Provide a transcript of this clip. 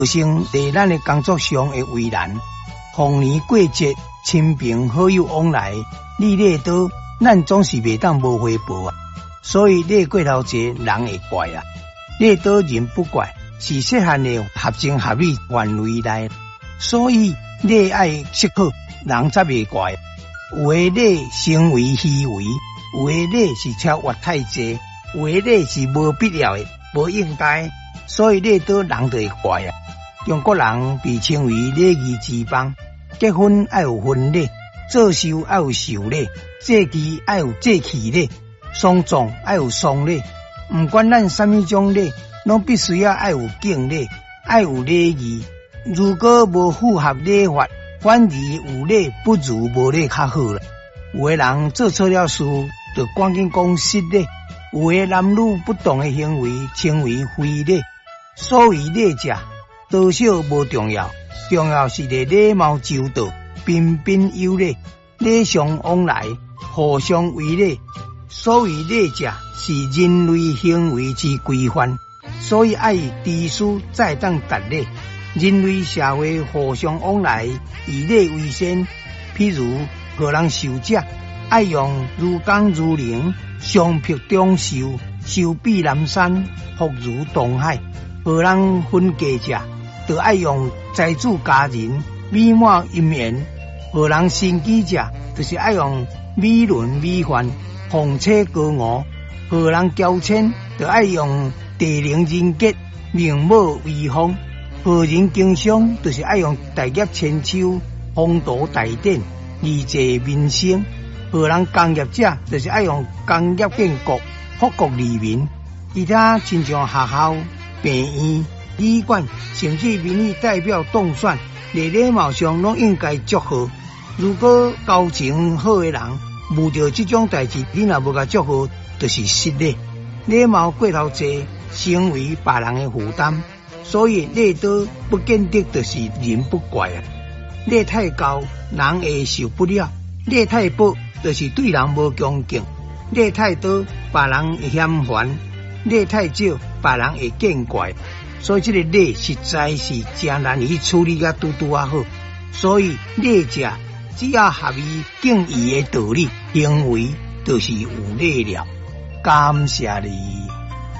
成在咱的工作上的为难。逢年过节，亲朋好友往来，你礼多，咱总是袂当无回报啊。所以礼过头节，人会怪啊。礼多人不怪，是适限的合情合理范围内。所以礼爱适可，人才袂怪。有的礼成为虚伪，有的礼是超越太济，有的礼是无必要的、无应该的。所以礼多人就会怪啊。中国人被称为礼仪之邦，结婚要有婚礼，做寿要有寿礼，祭祀要有祭祀礼，丧葬要有丧礼。唔管咱什么种礼，拢必须要有敬礼，要有礼仪。如果无符合礼法，反而有礼不如无礼较好啦。有的人做错了事，就赶紧讲失礼；有的男女不当的行为，称为非礼。所谓礼者，多少无重要，重要是个礼貌周到，彬彬有礼，礼尚往来，互相为礼。所谓礼者，是人类行为之规范，所以爱知书才当达礼。人类社会互相往来，以礼为先。譬如个人受者，爱用如江如灵，相匹中寿，寿比南山，福如东海。个人分家者，就爱用财主佳人，美满姻缘。个人生机者，就是爱用美轮美奂，风车高傲。个人交签，就爱用地灵人杰，明貌威风。个人经商，就是爱用大业千秋，风度大典，义济民生。个人工业者，就是爱用工业建国，富国利民。其他亲像学校、病院、医馆，甚至民意代表当选，在礼貌上拢应该祝贺。如果交情好的人，遇到这种代志，你若无甲祝贺，就是失礼。礼貌过头济，成为别人的负担。所以礼多不见得就是人不怪啊。礼太高，人会受不了；礼太薄，就是对人无恭敬；礼太多，别人会嫌烦；礼太少，别人会见怪。所以这个礼实在是真难以处理啊，拄啊好。所以礼者只要合于敬意的道理，行为就是有礼了。感谢你。